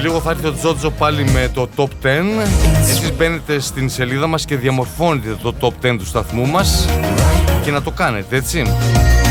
λίγο θα έρθει ο Τζότζο πάλι με το Top 10. Εσείς μπαίνετε στην σελίδα μας και διαμορφώνετε το Top 10 του σταθμού μας και να το κάνετε, έτσι.